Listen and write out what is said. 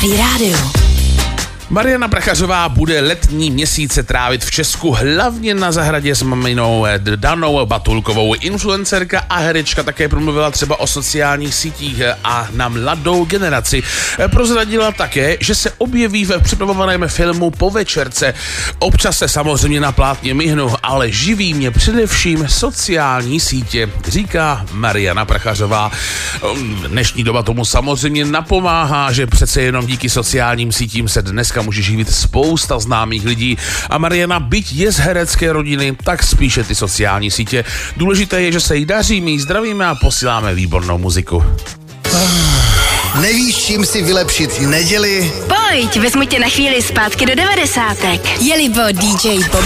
Free Radio. Mariana Prachařová bude letní měsíce trávit v Česku hlavně na zahradě s maminou Danou Batulkovou. Influencerka a herečka také promluvila třeba o sociálních sítích a na mladou generaci. Prozradila také, že se objeví ve připravovaném filmu Po večerce. Občas se samozřejmě na plátně myhnu, ale živí mě především sociální sítě, říká Mariana Prachařová. Dnešní doba tomu samozřejmě napomáhá, že přece jenom díky sociálním sítím se dneska může živit spousta známých lidí a Mariana, byť je z herecké rodiny, tak spíše ty sociální sítě. Důležité je, že se jí daří, my jí zdravíme a posíláme výbornou muziku. Nevíš, čím si vylepšit neděli? Pojď, vezmu tě na chvíli zpátky do 90. Je-li DJ Bob